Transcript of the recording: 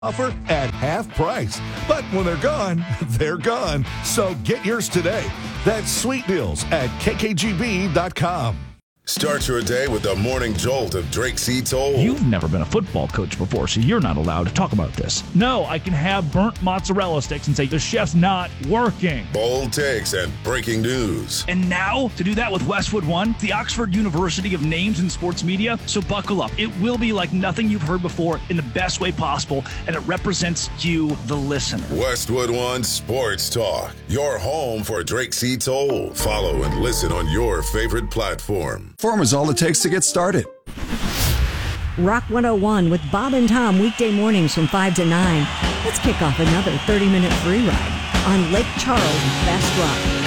offer at half price. But when they're gone, they're gone. So get yours today. That's Sweet Deals at kkgb.com. Start your day with the morning jolt of Drake C. Toll. You've never been a football coach before, so you're not allowed to talk about this. No, I can have burnt mozzarella sticks and say the chef's not working. Bold takes and breaking news. And now, to do that with Westwood One, the Oxford University of names in sports media. So buckle up. It will be like nothing you've heard before in the best way possible, and it represents you, the listener. Westwood One Sports Talk, your home for Drake C. Toll. Follow and listen on your favorite platform. Form is all it takes to get started. Rock 101 with Bob and Tom weekday mornings from 5 to 9. Let's kick off another 30-minute free ride on Lake Charles' best rock.